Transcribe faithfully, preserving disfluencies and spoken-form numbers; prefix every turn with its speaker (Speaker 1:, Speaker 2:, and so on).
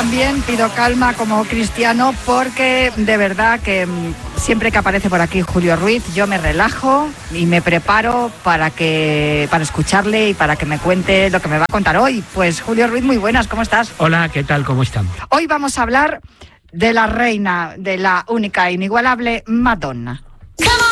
Speaker 1: también pido calma como cristiano, porque de verdad que siempre que aparece por aquí Julio Ruiz, yo me relajo y me preparo para que para escucharle y para que me cuente lo que me va a contar hoy. Pues Julio Ruiz, muy buenas, ¿cómo estás?
Speaker 2: Hola, ¿qué tal? ¿Cómo estamos?
Speaker 1: Hoy vamos a hablar de la reina, de la única e inigualable Madonna.